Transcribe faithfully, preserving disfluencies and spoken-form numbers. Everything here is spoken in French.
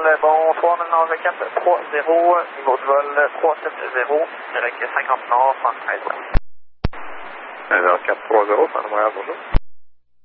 vol, bonsoir, Nord quatre trois zéro, niveau de vol trois sept zéro, direct cinquante Nord, cent treize. Nord quatre trois zéro, Centre Montréal, bonjour.